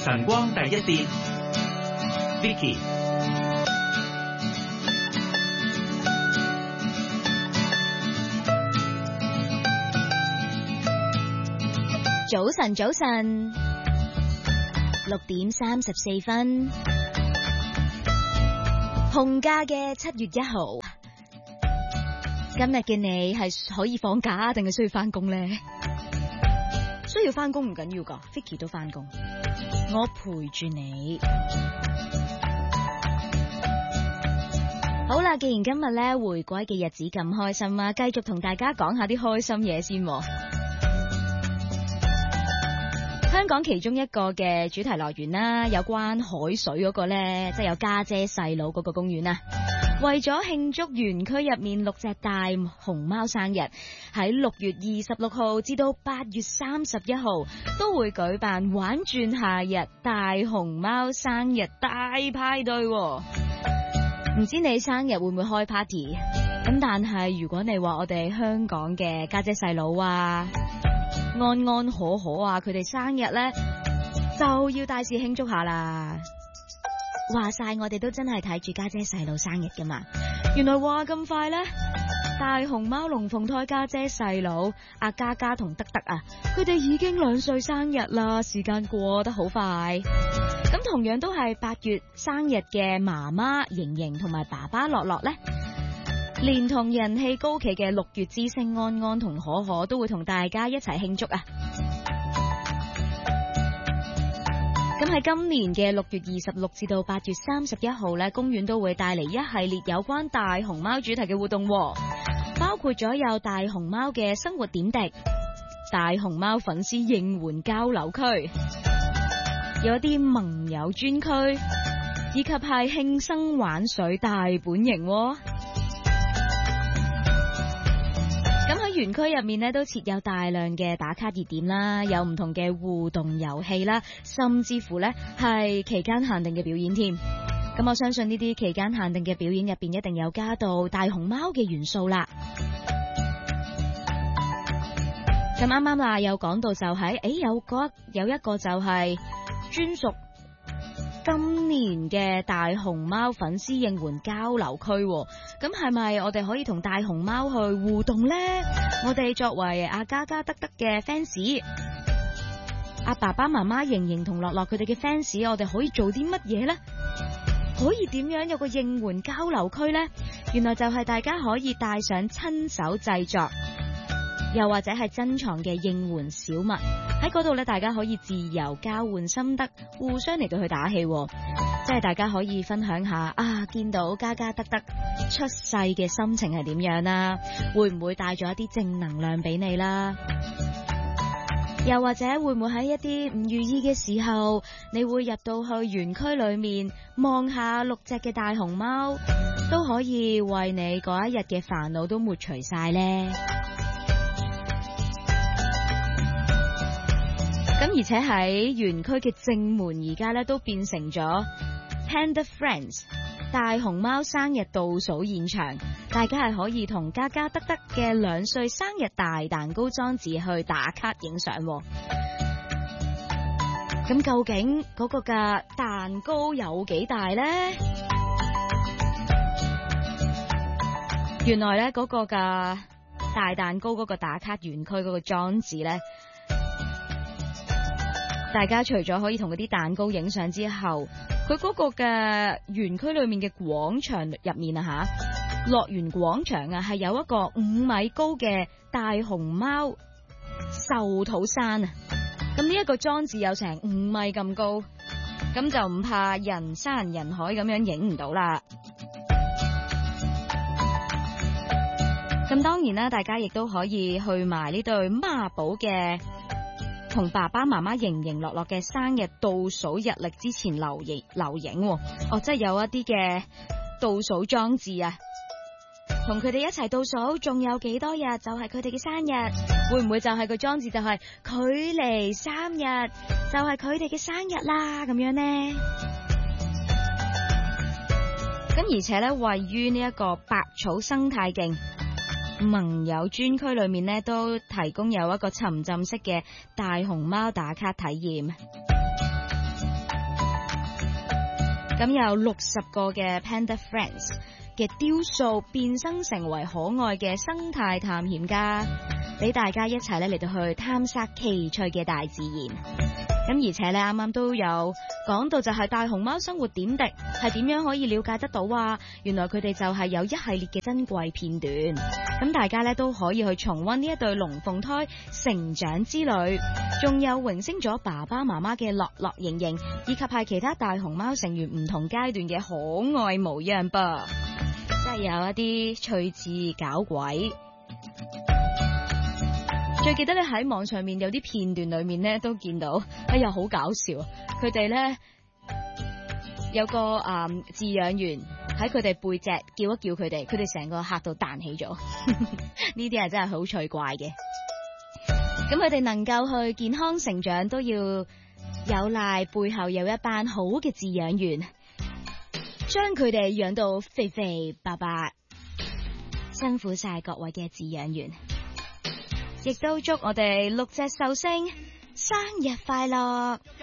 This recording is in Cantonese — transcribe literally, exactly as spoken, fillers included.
晨光第一線 Vicky。 早晨，早晨，六點三十四分，紅假嘅七月一號。今日嘅你係可以放假定係需要翻工呢？需要翻工唔緊要噶 ，Vicky 都翻工，我陪住你。好啦，既然今日咧回歸嘅日子咁開心啊，繼續同大家講下啲開心嘢先。香港其中一個嘅主題樂園啦，有關海水嗰個呢，即係有家姐細佬嗰個公園啊。為咗慶祝園區入面六隻大熊貓生日，喺六月二十六號至到八月三十一號都會舉辦玩轉夏日大熊貓生日大派對。唔知你生日會唔會開 party？ 咁但係如果你話我哋香港嘅家姐細佬啊，安安可可啊，佢哋生日呢就要大肆慶祝下啦。話晒我哋都真係睇住家姐細佬生日噶嘛，原來話咁快呢，大熊貓龍鳳胎家姐細佬阿嘉嘉同德德啊，佢哋已經兩歲生日啦，時間過得好快。咁同樣都係八月生日嘅媽媽瑩瑩同埋爸爸樂樂呢，連同人氣高企嘅六月之星安安同可可都會同大家一齊慶祝啊！咁喺今年嘅六月二十六至到八月三十一號呢，公園都會帶嚟一系列有關大熊貓主題嘅活動，包括咗有大熊貓嘅生活點滴、大熊貓粉絲應援交流區，有一啲盟友專區，以及係慶生玩水大本營。咁喺園區入面咧，都設有大量嘅打卡熱點啦，有唔同嘅互動遊戲啦，甚至乎咧係期間限定嘅表演添。咁我相信呢啲期間限定嘅表演入邊，一定有加到大熊貓嘅元素啦。咁啱啱啦，有講到就係、是，誒有個有一個就係專屬今年嘅大熊貓粉絲應援交流區，咁係咪我哋可以同大熊貓去互動呢？我哋作為阿嘉嘉德德嘅 fans， 阿爸爸媽媽瑩瑩同樂樂佢哋嘅 fans， 我哋可以做啲乜嘢呢？可以點樣有個應援交流區呢？原來就係大家可以帶上親手製作，又或者係珍藏嘅應援小物，喺嗰度咧，大家可以自由交換心得，互相嚟到去打氣，即係大家可以分享下啊，見到嘉嘉德德出世嘅心情係點樣啦？會唔會帶咗一啲正能量俾你啦？又或者會唔會喺一啲唔如意嘅時候，你會入到去園區裏面望下六隻嘅大熊貓，都可以為你嗰一日嘅煩惱都抹除晒呢？咁而且喺園區嘅正門而家咧都變成咗 Panda Friends 大熊貓生日倒數現場，大家係可以同嘉嘉德德嘅兩歲生日大蛋糕裝置去打卡影相。咁究竟嗰個嘅蛋糕有幾大呢？原來咧嗰個嘅大蛋糕嗰個打卡園區嗰個裝置咧，大家除咗可以同嗰啲蛋糕影相之後，佢嗰個嘅園區裏面嘅廣場入面啊吓，樂園廣場啊係有一個五米高嘅大熊貓壽土山啊，咁呢一個裝置有成五米咁高，咁就唔怕人山人海咁樣影唔到啦。咁當然啦，大家亦都可以去埋呢對孖寶嘅同爸爸媽媽瑩瑩樂樂嘅生日倒數日曆之前留影留影，哦，即係有一啲嘅倒數裝置啊，同佢哋一齊倒數，仲有幾多日就係佢哋嘅生日？會唔會就係個裝置就係距離三日就係佢哋嘅生日啦？咁樣呢？咁而且咧，位於呢一個百草生態徑盟友專區裏面呢，都提供有一個沉浸式嘅大熊貓打卡體驗。 咁有六十個嘅 Panda Friends 嘅雕塑變身成為可愛嘅生態探險家，俾大家一齊咧嚟到去探索奇趣嘅大自然。咁而且咧啱啱都有講到就係大熊貓生活點滴係點樣可以了解得到啊，原來佢哋就係有一系列嘅珍貴片段，咁大家咧都可以去重溫呢一對龍鳳胎成長之旅，仲有榮升咗爸爸媽媽嘅樂樂盈盈，以及係其他大熊貓成員唔同階段嘅可愛模樣噃，真係有一啲趣致搞鬼。最記得咧喺網上面有啲片段裏面咧都見到，哎呀好搞笑！佢哋咧有個誒飼養員喺佢哋背脊叫一叫佢哋，佢哋成個嚇到彈起咗。呢啲係真係好趣怪嘅。咁佢哋能夠去健康成長，都要有賴背後有一班好嘅飼養員，將佢哋養到肥肥白白。辛苦晒各位嘅飼養員。亦都祝我哋六隻壽星生日快樂！